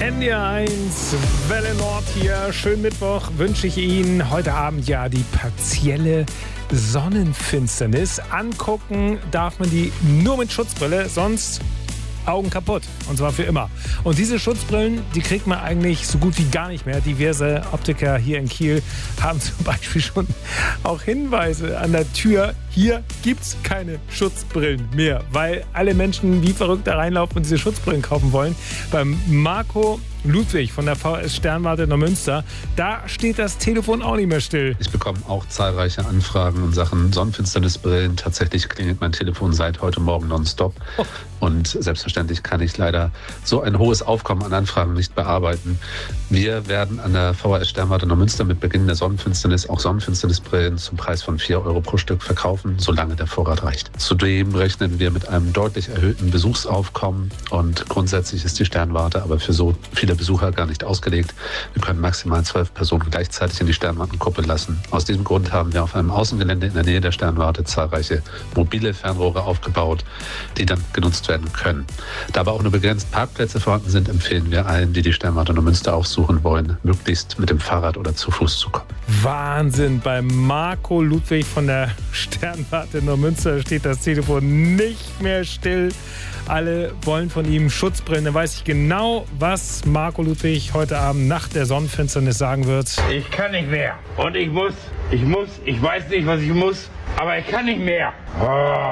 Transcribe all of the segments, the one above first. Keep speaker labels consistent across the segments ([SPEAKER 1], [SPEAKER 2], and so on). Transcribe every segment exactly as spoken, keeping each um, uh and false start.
[SPEAKER 1] N D R eins, Welle Nord hier. Schönen Mittwoch wünsche ich Ihnen. Heute Abend ja die partielle Sonnenfinsternis. Angucken darf man die nur mit Schutzbrille, sonst Augen kaputt. Und zwar für immer. Und diese Schutzbrillen, die kriegt man eigentlich so gut wie gar nicht mehr. Diverse Optiker hier in Kiel haben zum Beispiel schon auch Hinweise an der Tür. Hier gibt's keine Schutzbrillen mehr, weil alle Menschen wie verrückt da reinlaufen und diese Schutzbrillen kaufen wollen. Beim Marco Ludwig von der V S Sternwarte Neumünster, da steht das Telefon auch nicht mehr still.
[SPEAKER 2] Ich bekomme auch zahlreiche Anfragen in Sachen Sonnenfinsternisbrillen. Tatsächlich klingelt mein Telefon seit heute Morgen nonstop. Oh. Und selbstverständlich kann ich leider so ein hohes Aufkommen an Anfragen nicht bearbeiten. Wir werden an der V S Sternwarte Neumünster mit Beginn der Sonnenfinsternis auch Sonnenfinsternisbrillen zum Preis von vier Euro pro Stück verkaufen, solange der Vorrat reicht. Zudem rechnen wir mit einem deutlich erhöhten Besuchsaufkommen und grundsätzlich ist die Sternwarte aber für so viele Besucher gar nicht ausgelegt. Wir können maximal zwölf Personen gleichzeitig in die Sternwartenkuppel lassen. Aus diesem Grund haben wir auf einem Außengelände in der Nähe der Sternwarte zahlreiche mobile Fernrohre aufgebaut, die dann genutzt werden können. Da aber auch nur begrenzt Parkplätze vorhanden sind, empfehlen wir allen, die die Sternwarte Neumünster aufsuchen wollen, möglichst mit dem Fahrrad oder zu Fuß zu kommen.
[SPEAKER 1] Wahnsinn! Bei Marco Ludwig von der Sternwarte Neumünster steht das Telefon nicht mehr still. Alle wollen von ihm Schutzbrillen. Da weiß ich genau, was Marco Ludwig heute Abend nach der Sonnenfinsternis sagen wird.
[SPEAKER 3] Ich kann nicht mehr. Und ich muss, ich muss, ich weiß nicht, was ich muss, aber ich kann nicht mehr. Oh.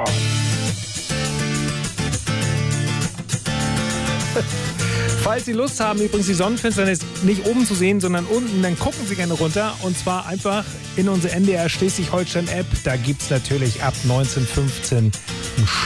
[SPEAKER 1] Falls Sie Lust haben, übrigens die Sonnenfinsternis nicht oben zu sehen, sondern unten, dann gucken Sie gerne runter. Und zwar einfach in unsere N D R Schleswig-Holstein-App. Da gibt es natürlich ab neunzehn Uhr fünfzehn ein